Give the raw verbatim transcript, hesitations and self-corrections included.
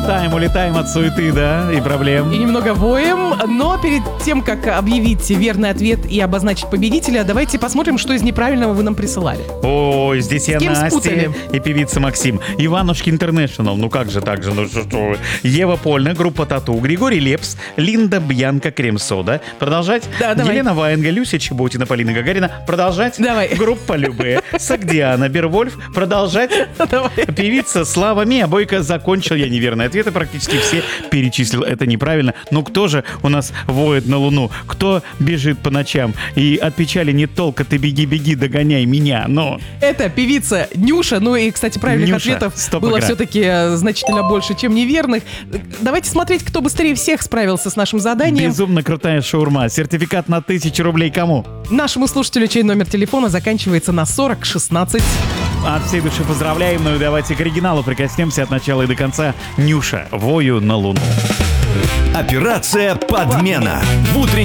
улетаем, улетаем от суеты, да, и проблем. И немного воем, но перед тем, как объявить верный ответ и обозначить победителя, давайте посмотрим, что из неправильного вы нам присылали. Ой, здесь я кем Настя спутали? и певица Максим. Иванушки Интернешнл, ну как же так же, ну что, что вы. Ева Польна, группа Тату, Григорий Лепс, Линда Бьянка, Крем-сода. Продолжать? Да, давай. Елена Ваенга, Люся Чеботина, Полина Гагарина. Продолжать? Давай. Группа Любэ, Сагдиана, Бервольф. Продолжать? Давай. Певица Слава Мия Бойко. Закончил я неверные ответы, практически все перечислил. Это неправильно. Ну кто же у нас воет на луну? Кто бежит по ночам? И от печали не толка, ты беги-беги, догоняй меня. Но... Это певица Нюша. Ну и, кстати, правильных Нюша, ответов стоп, было игра. все-таки э, значительно больше, чем неверных. Давайте смотреть, кто быстрее всех справился с нашим заданием. Безумно крутая шаурма. Сертификат на тысячу рублей кому? Нашему слушателю, чей номер телефона заканчивается на сорок шестнадцать. От всей души поздравляем. Ну и давайте к оригиналу прикоснемся от начала и до конца. Нюша, вою на луну. Операция «Подмена». В утреннем